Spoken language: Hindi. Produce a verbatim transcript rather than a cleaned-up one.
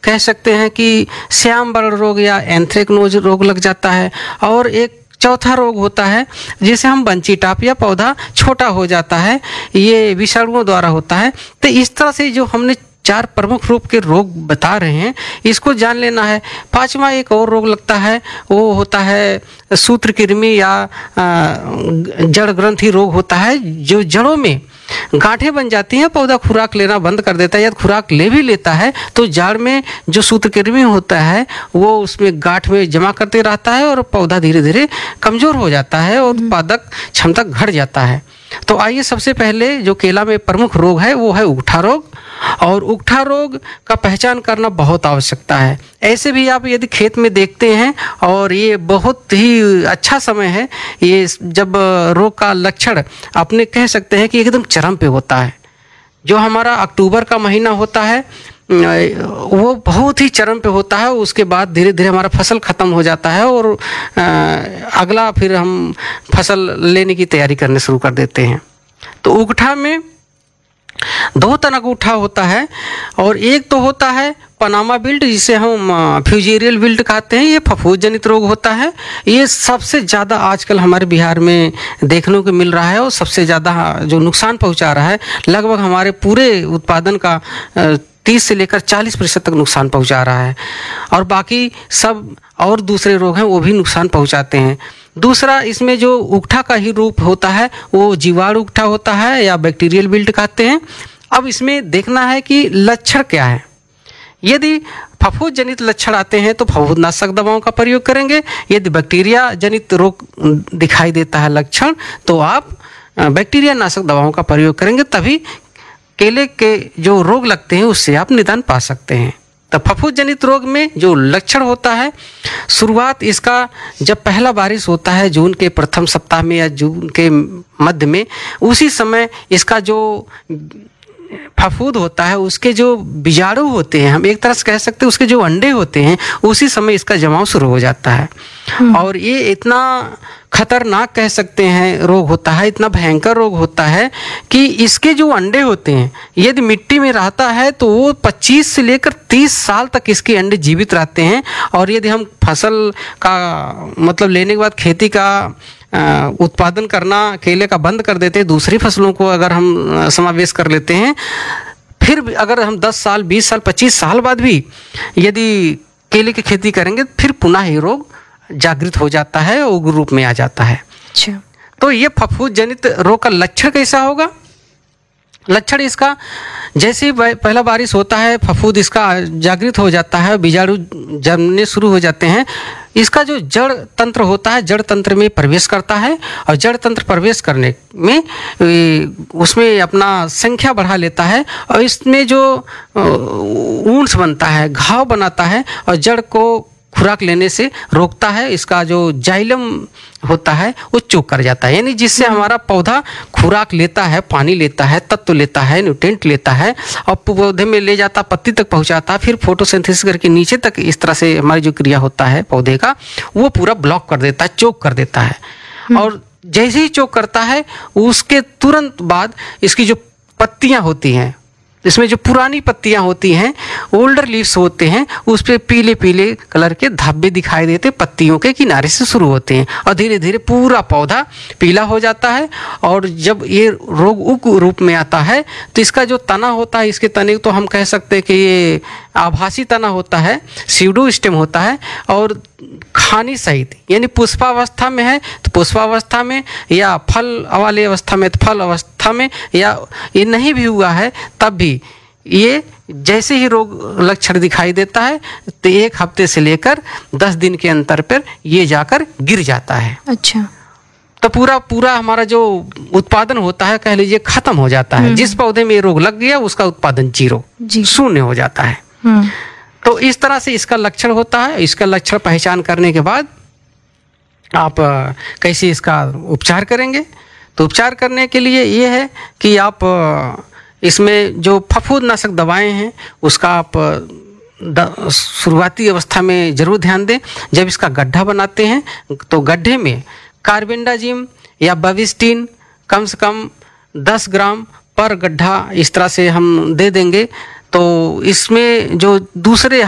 कह सकते हैं कि श्याम बर्ण रोग या एंथ्रेक्नोज रोग लग जाता है। और एक चौथा रोग होता है जिसे हम बंची टाप या पौधा छोटा हो जाता है, ये विषाणुओं द्वारा होता है। तो इस तरह से जो हमने चार प्रमुख रूप के रोग बता रहे हैं, इसको जान लेना है। पांचवा एक और रोग लगता है, वो होता है सूत्रकृमि या जड़ ग्रंथि रोग होता है, जो जड़ों में गांठें बन जाती हैं, पौधा खुराक लेना बंद कर देता है। या खुराक ले भी लेता है तो जड़ में जो सूत्रकृमि होता है वो उसमें गांठ में जमा करते रहता है और पौधा धीरे धीरे कमजोर हो जाता है और उत्पादक क्षमता घट जाता है। तो आइए सबसे पहले जो केला में प्रमुख रोग है वो है उकठा रोग। और उकठा रोग का पहचान करना बहुत आवश्यकता है। ऐसे भी आप यदि खेत में देखते हैं, और ये बहुत ही अच्छा समय है ये जब रोग का लक्षण अपने कह सकते हैं कि एकदम चरम पे होता है। जो हमारा अक्टूबर का महीना होता है वो बहुत ही चरम पे होता है। उसके बाद धीरे धीरे हमारा फसल ख़त्म हो जाता है और अगला फिर हम फसल लेने की तैयारी करने शुरू कर देते हैं। तो उकठा में दो तरह का उकठा होता है, और एक तो होता है पनामा बिल्ट, जिसे हम फ्यूजेरियल बिल्ट कहते हैं। ये फफूंद जनित रोग होता है। ये सबसे ज़्यादा आजकल हमारे बिहार में देखने को मिल रहा है और सबसे ज़्यादा जो नुकसान पहुंचा रहा है, लगभग हमारे पूरे उत्पादन का तीस से लेकर चालीस प्रतिशत तक नुकसान पहुंचा रहा है। और बाकी सब और दूसरे रोग हैं वो भी नुकसान पहुंचाते हैं। दूसरा इसमें जो उकठा का ही रूप होता है वो जीवाणु उकठा होता है या बैक्टीरियल बिल्ट कहते हैं। अब इसमें देखना है कि लक्षण क्या है। यदि फफूंद जनित लक्षण आते हैं तो फफूंदनाशक दवाओं का प्रयोग करेंगे। यदि बैक्टीरिया जनित रोग दिखाई देता है लक्षण तो आप बैक्टीरिया नाशक दवाओं का प्रयोग करेंगे, तभी केले के जो रोग लगते हैं उससे आप निदान पा सकते हैं। तो फफूंद जनित रोग में जो लक्षण होता है, शुरुआत इसका जब पहला बारिश होता है जून के प्रथम सप्ताह में या जून के मध्य में, उसी समय इसका जो फफूंद होता है उसके जो बीजाणु होते हैं, हम एक तरह से कह सकते हैं उसके जो अंडे होते हैं, उसी समय इसका जमाव शुरू हो जाता है। और ये इतना खतरनाक कह सकते हैं रोग होता है, इतना भयंकर रोग होता है कि इसके जो अंडे होते हैं यदि मिट्टी में रहता है तो वो पच्चीस से लेकर तीस साल तक इसके अंडे जीवित रहते हैं। और यदि हम फसल का मतलब लेने के बाद खेती का उत्पादन करना केले का बंद कर देते हैं, दूसरी फसलों को अगर हम समावेश कर लेते हैं, फिर अगर हम दस साल बीस साल पच्चीस साल बाद भी यदि केले की खेती करेंगे फिर पुनः ये रोग जागृत हो जाता है, उग्र रूप में आ जाता है। अच्छा, तो ये फफूंद जनित रोग का लक्षण कैसा होगा? लक्षण इसका जैसे ही पहला बारिश होता है फफूंद इसका जागृत हो जाता है, बीजाणु जमने शुरू हो जाते हैं। इसका जो जड़ तंत्र होता है जड़ तंत्र में प्रवेश करता है, और जड़ तंत्र प्रवेश करने में उसमें अपना संख्या बढ़ा लेता है, और इसमें जो ऊंस बनता है, घाव बनाता है और जड़ को खुराक लेने से रोकता है। इसका जो जाइलम होता है वो चोक कर जाता है, यानी जिससे हमारा पौधा खुराक लेता है, पानी लेता है, तत्व लेता है, न्यूट्रिएंट लेता है और पौधे में ले जाता, पत्ती तक पहुंचाता है, फिर फोटोसिंथेसिस करके नीचे तक इस तरह से हमारी जो क्रिया होता है पौधे का वो पूरा ब्लॉक कर देता है, चोक कर देता है। और जैसे ही चोक करता है उसके तुरंत बाद इसकी जो पत्तियां होती हैं, इसमें जो पुरानी पत्तियां होती हैं, ओल्डर लीव्स होते हैं, उस पर पीले पीले कलर के धब्बे दिखाई देते पत्तियों के किनारे से शुरू होते हैं, और धीरे धीरे पूरा पौधा पीला हो जाता है। और जब ये रोग उग्र रूप में आता है तो इसका जो तना होता है, इसके तने तो हम कह सकते हैं कि ये आभासी तना होता है, सीडो स्टेम होता है, और खानी सहित यानी पुष्पावस्था में है तो पुष्पावस्था में, या फल वाली अवस्था में तो फल अवस्था में, या ये नहीं भी हुआ है तब भी ये जैसे ही रोग लक्षण दिखाई देता है तो एक हफ्ते से लेकर दस दिन के अंतर पर ये जाकर गिर जाता है। अच्छा, तो पूरा पूरा हमारा जो उत्पादन होता है कह लीजिए खत्म हो जाता है। जिस पौधे में ये रोग लग गया उसका उत्पादन जीरो शून्य हो जाता है। तो इस तरह से इसका लक्षण होता है। इसका लक्षण पहचान करने के बाद आप कैसे इसका उपचार करेंगे? तो उपचार करने के लिए ये है कि आप इसमें जो फफूंदनाशक दवाएं हैं उसका आप शुरुआती अवस्था में ज़रूर ध्यान दें। जब इसका गड्ढा बनाते हैं तो गड्ढे में कार्बेंडाजिम या बविस्टिन कम से कम दस ग्राम पर गड्ढा इस तरह से हम दे देंगे। तो इसमें जो दूसरे